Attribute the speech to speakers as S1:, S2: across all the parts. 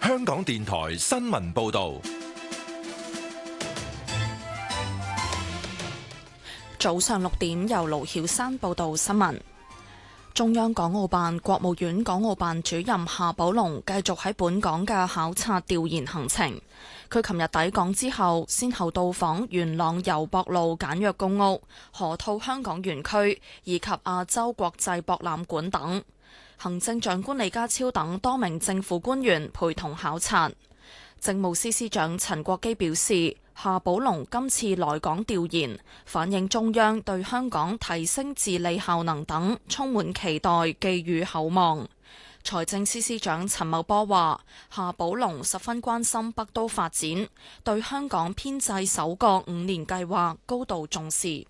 S1: 香港電台新聞報道。
S2: 早上6點，由盧曉珊報道新聞。中央港澳辦、國務院港澳辦主任夏寶龍繼續喺本港嘅考察調研行程。佢琴日抵港之後，先後到訪元朗油博路簡約公屋、河套香港園區以及亞洲國際博覽館等。行政長官李家超等多名政府官員陪同考察。政務司司長陳國基表示，夏寶龍今次來港調研，反映中央對香港提升治理效能等充滿期待，寄予厚望。財政司司長陳茂波話，夏寶龍十分關心北都發展，對香港編制首個5年計劃高度重視。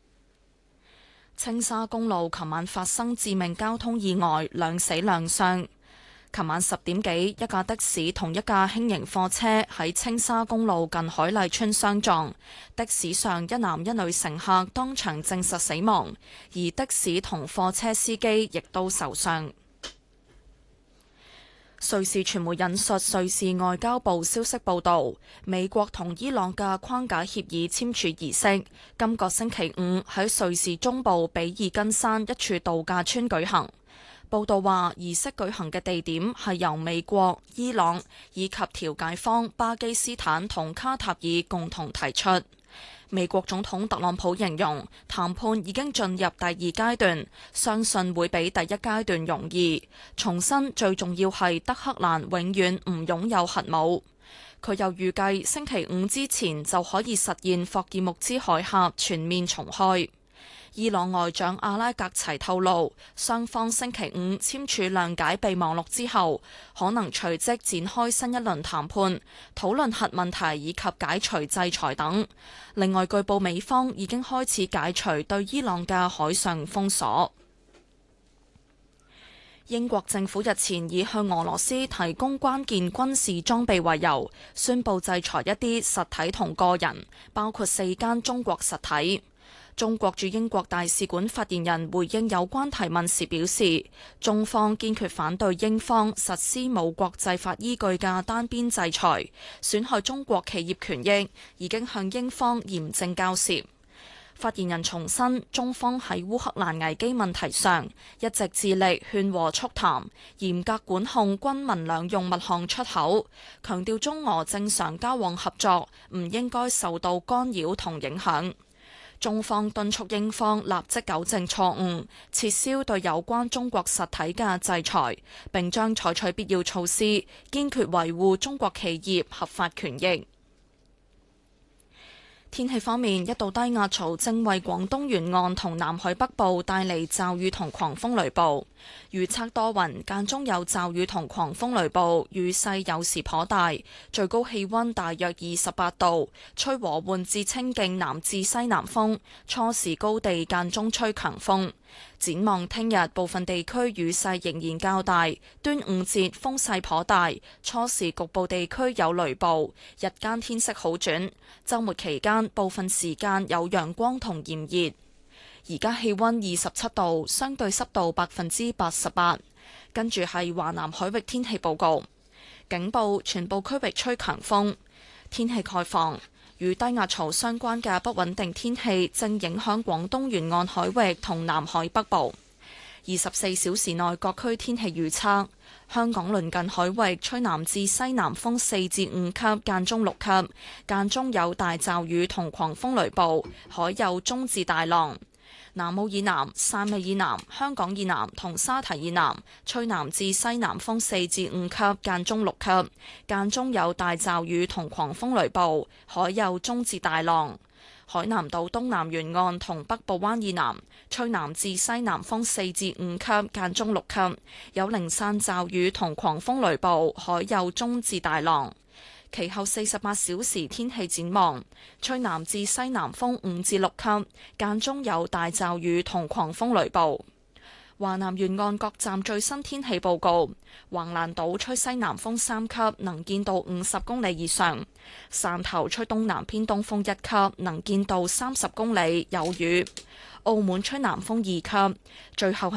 S2: 青沙公路琴晚發生致命交通意外，2死2傷。琴晚10點幾，一架的士同一架輕型貨車喺青沙公路近海麗村相撞，的士上一男一女乘客當場證實死亡，而的士同貨車司機亦都受傷。瑞士傳媒引述瑞士外交部消息報道，美國同伊朗嘅框架協議簽署儀式今個星期5喺瑞士中部比爾根山一處度假村舉行。報道話，儀式舉行嘅地點係由美國、伊朗以及調解方巴基斯坦同卡塔爾共同提出。美國總統特朗普形容談判已經進入第2階段，相信會比第1階段容易。重申最重要係德黑蘭永遠唔擁有核武。佢又預計星期5之前就可以實現霍爾木茲海峽全面重開。伊朗外長阿拉格齊透露，雙方星期5簽署諒解備忘錄之後，可能隨即展開新一輪談判，討論核問題以及解除制裁等。另外，據報美方已經開始解除對伊朗嘅海上封鎖。英國政府日前以向俄羅斯提供關鍵軍事裝備為由，宣布制裁一啲實體同個人，包括4間中國實體。中國駐英國大使館發言人回應有關提問時表示，中方堅決反對英方實施冇國際法依據嘅單邊制裁，損害中國企業權益，已經向英方嚴正交涉。發言人重申，中方喺烏克蘭危機問題上一直致力勸和促談，嚴格管控軍民兩用物項出口，強調中俄正常交往合作唔應該受到干擾同影響。中方敦促英方立即糾正錯誤，撤銷對有關中國實體嘅制裁，並將採取必要措施，堅決維護中國企業合法權益。天氣方面，一道低壓槽正為廣東沿岸同南海北部帶嚟驟雨同狂風雷暴。預測多雲，間中有驟雨同狂風雷暴，雨勢有時頗大，最高氣溫大約28度，吹和緩至清勁南至西南風，初時高地間中吹強風。展望聽日，部分地區雨勢仍然較大，端午節風勢頗大，初時局部地區有雷暴，日間天色好轉，週末期間部分時間有陽光同炎熱。而家氣溫27度，相對濕度88%。跟住係華南海域天氣報告，警報全部區域吹強風，天氣概況。與低壓槽相關嘅不穩定天氣正影響廣東沿岸海域同南海北部。24小時內各區天氣預測：香港鄰近海域吹南至西南風4至5級，間中6級，間中有大驟雨同狂風雷暴，海有中至大浪。南澳以南、汕尾以南、香港以南同沙堤以南吹南至西南風4至5級，間中6級，間中有大驟雨同狂風雷暴，海有中至大浪。海南島東南沿岸同北部灣以南吹南至西南風4至5級，間中6級，有零散驟雨同狂風雷暴，海有中至大浪。其後48小時天氣展望，吹南至西南風5至6級，間中有大驟雨同狂風雷暴。華南沿岸各站最新天氣報告：橫瀾島吹西南風3級，能見度50公里以上；汕頭吹東南偏東風1級，能見度30公里，有雨；澳門吹南風2級。最後係